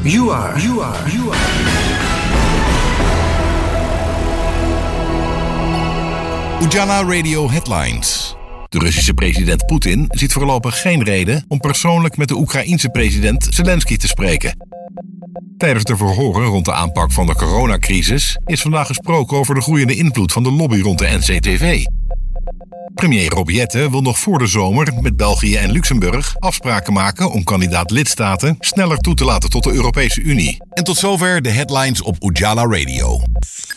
You are. Ujala Radio Headlines. De Russische president Poetin ziet voorlopig geen reden om persoonlijk met de Oekraïense president Zelensky te spreken. Tijdens de verhoren rond de aanpak van de coronacrisis is vandaag gesproken over de groeiende invloed van de lobby rond de NCTV. Premier Robiette wil nog voor de zomer met België en Luxemburg afspraken maken om kandidaat-lidstaten sneller toe te laten tot de Europese Unie. En tot zover de headlines op Ujala Radio.